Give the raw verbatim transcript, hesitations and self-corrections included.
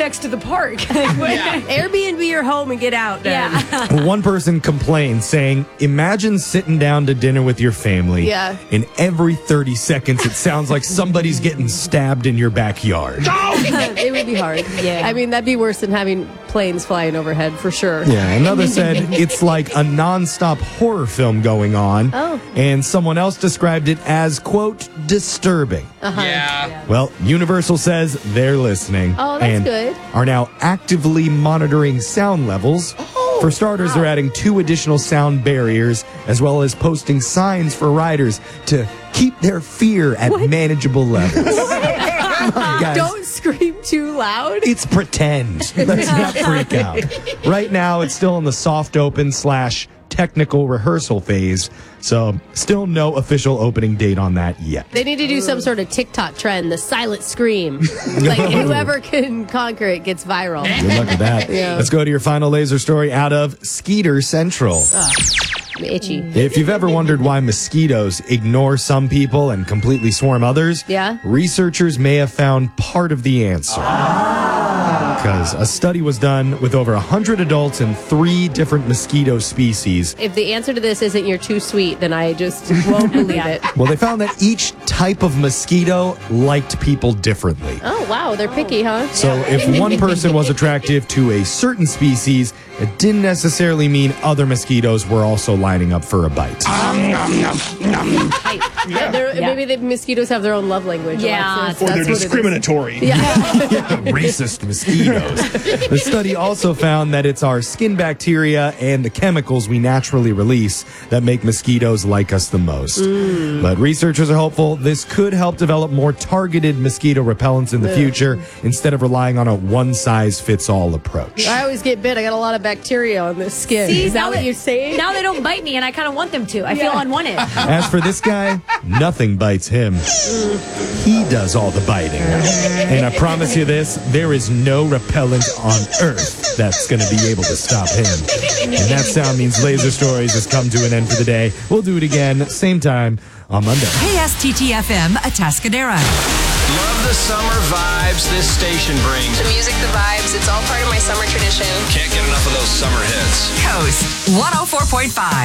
next to the park. Yeah. Airbnb your home and get out, then. Yeah. One person complained, saying, imagine sitting down to dinner with your family. Yeah. And every thirty seconds, it sounds like somebody's getting stabbed in your backyard. It would be hard. Yeah. I mean, that'd be worse than having planes flying overhead, for sure. Yeah, another said it's like a nonstop horror film going on. Oh. And someone else described it as, quote, disturbing. Uh-huh. Yeah. Well, Universal says they're listening. Oh, that's and good. Are now actively monitoring sound levels. Oh, for starters, wow. they're adding two additional sound barriers, as well as posting signs for riders to keep their fear at What? manageable levels. Guys, Don't scream too loud. it's pretend. Let's not freak out. Right now, it's still in the soft open slash technical rehearsal phase, so still no official opening date on that yet. They need to do some sort of TikTok trend, the silent scream. Like, whoever can conquer it gets viral. Good luck with that. Yeah. Let's go to your final laser story out of Skeeter Central. I'm itchy. If you've ever wondered why mosquitoes ignore some people and completely swarm others, Yeah? researchers may have found part of the answer. Because a study was done with over one hundred adults in three different mosquito species. If the answer to this isn't you're too sweet, then I just won't believe it. Well, they found that each type of mosquito liked people differently. Oh, wow. They're picky, huh? So if one person was attractive to a certain species, it didn't necessarily mean other mosquitoes were also lining up for a bite. Yeah, they're- Yeah. Maybe the mosquitoes have their own love language. Yeah. Alexis. Or That's they're what it is. discriminatory. Racist mosquitoes. The study also found that it's our skin bacteria and the chemicals we naturally release that make mosquitoes like us the most. But researchers are hopeful this could help develop more targeted mosquito repellents in the future instead of relying on a one-size-fits-all approach. I always get bit. I got a lot of bacteria on this skin. See, is that now what that- you're saying? Now they don't bite me, and I kind of want them to. I feel Yeah. unwanted. As for this guy, nothing bites him. He does all the biting. And I promise you this, there is no repellent on earth that's going to be able to stop him. And that sound means Laser Stories has come to an end for the day. We'll do it again, same time on Monday. K S T T F M, Atascadera. Love the summer vibes this station brings. The music, the vibes, it's all part of my summer tradition. Can't get enough of those summer hits. Coast one oh four point five.